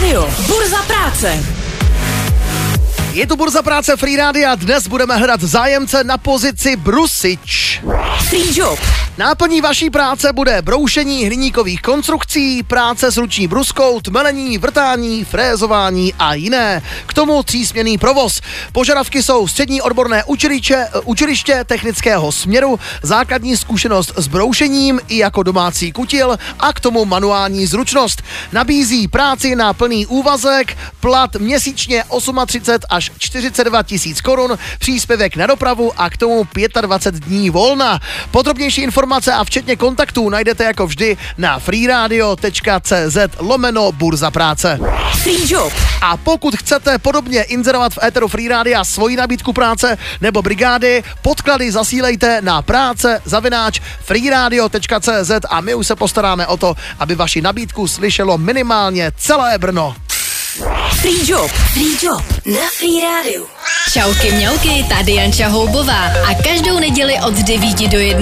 rádio. Burza práce. Je tu burza práce Free Rádia, dnes budeme hledat zájemce na pozici brusič. Free job. Náplní vaší práce bude broušení hliníkových konstrukcí, práce s ruční bruskou, tmelení, vrtání, frézování a jiné. K tomu třísměnný provoz. Požadavky jsou střední odborné učiliště technického směru, základní zkušenost s broušením i jako domácí kutil a k tomu manuální zručnost. Nabízí práci na plný úvazek, plat měsíčně 38 až 42 tisíc korun, příspěvek na dopravu a k tomu 25 dní volna. Podrobnější informace a včetně kontaktů najdete jako vždy na freeradio.cz/burza práce. Free job. A pokud chcete podobně inzerovat v éteru Free Rádia svoji nabídku práce nebo brigády, podklady zasílejte na práce@freeradio.cz a my už se postaráme o to, aby vaši nabídku slyšelo minimálně celé Brno. Free job. Free job na Free Rádiu. Čauky mňauky, tady Janča Houbová a každou neděli od 9 do 1